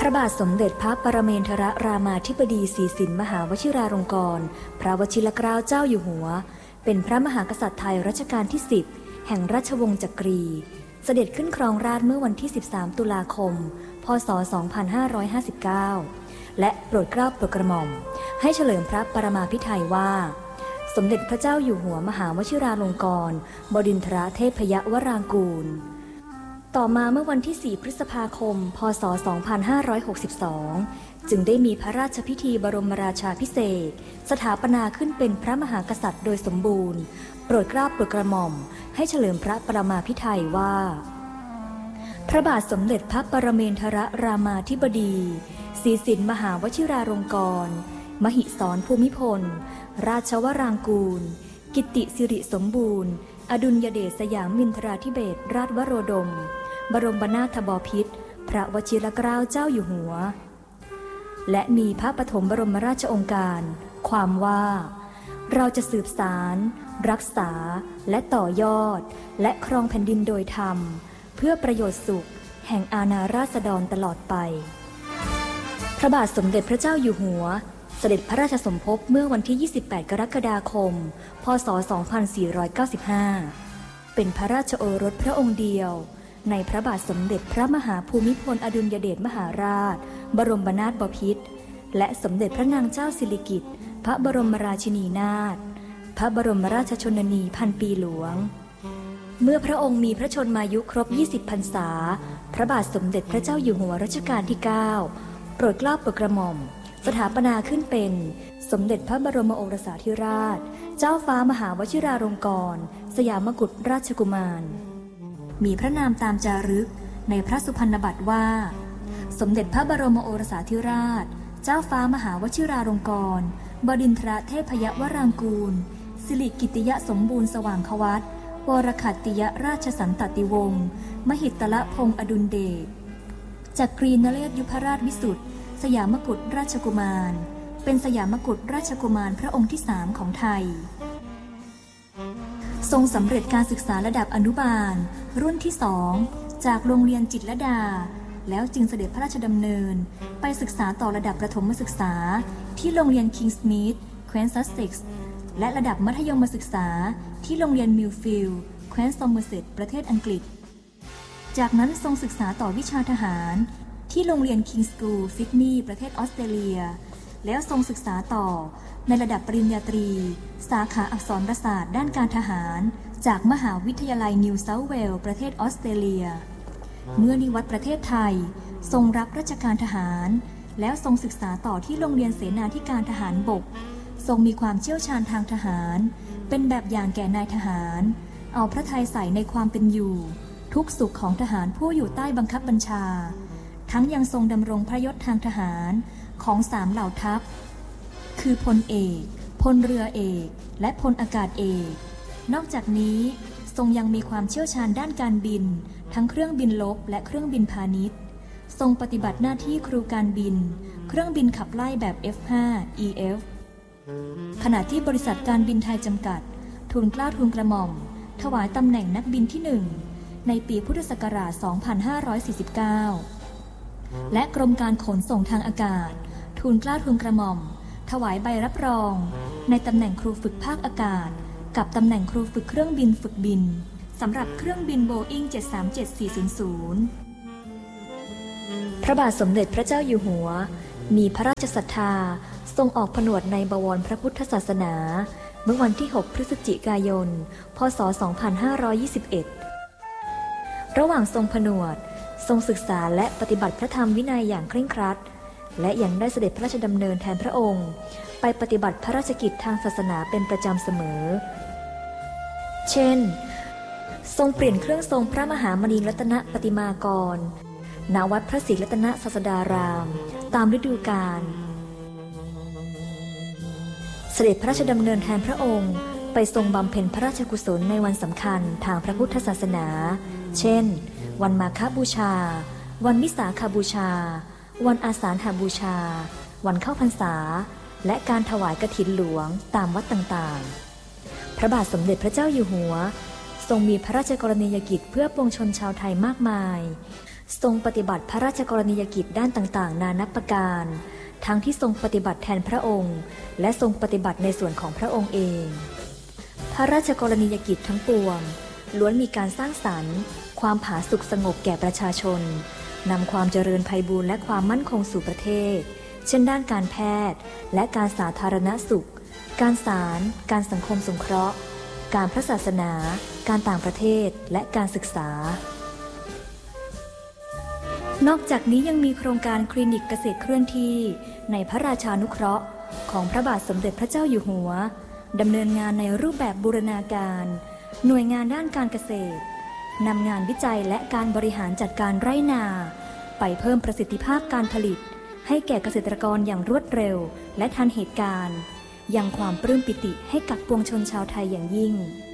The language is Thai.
ระบาทสมเด็จพระปรเมนทรรามาธิบดีศรีสินมหาวชิราลงกรณ์พระวชิรเกล้าเจ้าอยู่หัวเป็นพระมหากษัตริย์ไทยรัชกาลที่10แห่งราชวงศ์จักรีเสด็จขึ้นครองราชย์เมื่อวันที่13ตุลาคมพ.ศ. 2559และโปรดเกล้าโปรดกระหม่อมให้เฉลิมพระปรมาภิไธยว่าสมเด็จพระเจ้าอยู่หัวมหาวชิราลงกรณ์บดินทรเทพยวรางกูลต่อมาเมื่อวันที่4พฤษภาคมพ.ศ. 2562จึงได้มีพระราชพิธีบรมราชาภิเษกสถาปนาขึ้นเป็นพระมหากษัตริย์โดยสมบูรณ์โปรดเกล้าโปรดกระหม่อมให้เฉลิมพระปรมาภิไธยว่าพระบาทสมเด็จพระปรเมนทรรามาธิบดีศรีสินมหาวชิราลงกรณ์มหิศรภูมิพลราชวรางกูลกิตติสิริสมบูรณ์อดุลยเดชสยามมินทราธิเบศรราชวโรดมบรมนาถบพิตรพระวชิรเกล้าเจ้าอยู่หัวและมีพระปฐมบรมราชโองการความว่าเราจะสืบสารรักษาและต่อยอดและครองแผ่นดินโดยธรรมเพื่อประโยชน์สุขแห่งอาณาราษฎรตลอดไปพระบาทสมเด็จพระเจ้าอยู่หัวเสด็จพระราชสมภพเมื่อวันที่28กรกฎาคมพ.ศ. 2495เป็นพระราชโอรสพระองค์เดียวในพระบาทสมเด็จพระมหาภูมิพลอดุลยเดชมหาราชบรมนาถบพิตรและสมเด็จพระนางเจ้าสิริกิติ์พระบรมราชินีนาถพระบรมราชชนนีพันปีหลวงเมื่อพระองค์มีพระชนมายุครบ20พรรษาพระบาทสมเด็จพระเจ้าอยู่หัวรัชกาลที่9โปรดเกล้าโปรดกระหม่อมสถาปนาขึ้นเป็นสมเด็จพระบรมโอรสาธิราชเจ้าฟ้ามหาวชิราลงกรณ์สยามกุฎราชกุมารมีพระนามตามจารึกในพระสุพรรณบัตรว่าสมเด็จพระบรมโอรสาธิราชเจ้าฟ้ามหาวชิราลงกรณ์บดินทรเทพยวรางกูลสิริกิติยสมบูรณ์สว่างควัตรวรขัตติยราชสันตติวงศ์มหิตลพงษ์อดุลเดชจักรีนเรศยุพราชวิสุทธิ์สยามกุฎราชกุมารเป็นสยามกุฎราชกุมารพระองค์ที่3ของไทยทรงสำเร็จการศึกษาระดับอนุบาลรุ่นที่2จากโรงเรียนจิตรลดาแล้วจึงเสด็จพระราชดำเนินไปศึกษาต่อระดับประถมศึกษาที่โรงเรียนคิงส์มีธแคว้นซัสเซ็กซ์และระดับมัธยมศึกษาที่โรงเรียนมิลฟิลด์แคว้นซอมเมอร์เซตประเทศอังกฤษจากนั้นทรงศึกษาต่อวิชาทหารที่โรงเรียนคิงส์สคูลซิดนีย์ประเทศออสเตรเลียแล้วทรงศึกษาต่อในระดับปริญญาตรีสาขาอักษรศาสตร์ด้านการทหารจากมหาวิทยาลัยนิวเซาท์เวลส์ประเทศออสเตรเลียเมื่อนิวัตประเทศไทยทรงรับราชการทหารแล้วทรงศึกษาต่อที่โรงเรียนเสนาธิการทหารบกทรงมีความเชี่ยวชาญทางทหารเป็นแบบอย่างแก่นายทหารเอาพระทัยใส่ในความเป็นอยู่ทุกสุขของทหารผู้อยู่ใต้บังคับบัญชาทั้งยังทรงดำรงพระยศทางทหารของ3เหล่าทัพคือพลเอกพลเรือเอกและพลอากาศเอกนอกจากนี้ทรงยังมีความเชี่ยวชาญด้านการบินทั้งเครื่องบินรบและเครื่องบินพาณิชย์ทรงปฏิบัติหน้าที่ครูการบินเครื่องบินขับไล่แบบ F5EF ขณะที่บริษัทการบินไทยจำกัดทูลเกล้าทูลกระหม่อมถวายตำแหน่งนักบินที่1ในปีพุทธศักราช 2549และกรมการขนส่งทางอากาศทูลเกล้าทูลกระหม่อมถวายใบรับรองในตำแหน่งครูฝึกภาคอากาศกับตำแหน่งครูฝึกเครื่องบินฝึกบินสำหรับเครื่องบินโบอิ้ง 737-400 พระบาทสมเด็จพระเจ้าอยู่หัวมีพระราชศรัทธาทรงออกผนวดในบวรพระพุทธศาสนาเมื่อวันที่6พฤศจิกายนพ.ศ. 2521ระหว่างทรงผนวดทรงศึกษาและปฏิบัติพระธรรมวินัยอย่างเคร่งครัดและยังได้เสด็จพระราชดำเนินแทนพระองค์ไปปฏิบัติพระราชกิจทางศาสนาเป็นประจำเสมอเช่นทรงเปลี่ยนเครื่องทรงพระมหามณีรัตนปฏิมากรณวัดพระศรีรัตนศาสดารามตามฤดูกาลเสด็จพระราชดำเนินแทนพระองค์ไปทรงบำเพ็ญพระราชกุศลในวันสำคัญทางพระพุทธศาสนาเช่นวันมาฆบูชาวันวิสาขบูชาวันอาสาฬหบูชาวันเข้าพรรษาและการถวายกฐินหลวงตามวัดต่างๆพระบาทสมเด็จพระเจ้าอยู่หัวทรงมีพระราชกรณียกิจเพื่อปวงชนชาวไทยมากมายทรงปฏิบัติพระราชกรณียกิจด้านต่างๆนานับประการทั้งที่ทรงปฏิบัติแทนพระองค์และทรงปฏิบัติในส่วนของพระองค์เองพระราชกรณียกิจทั้งปวงล้วนมีการสร้างสรรค์ความผาสุกสงบแก่ประชาชนนำความเจริญไพบูลย์และความมั่นคงสู่ประเทศเช่นด้านการแพทย์และการสาธารณสุขการศาลการสังคมสงเคราะห์การพระศาสนาการต่างประเทศและการศึกษานอกจากนี้ยังมีโครงการคลินิกเกษตรเคลื่อนที่ในพระราชานุเคราะห์ของพระบาทสมเด็จพระเจ้าอยู่หัวดำเนินงานในรูปแบบบูรณาการหน่วยงานด้านการเกษตรนำงานวิจัยและการบริหารจัดการไร่นาไปเพิ่มประสิทธิภาพการผลิตให้แก่เกษตรกรอย่างรวดเร็วและทันเหตุการณ์ยังความปลื้มปิติให้กับปวงชนชาวไทยอย่างยิ่ง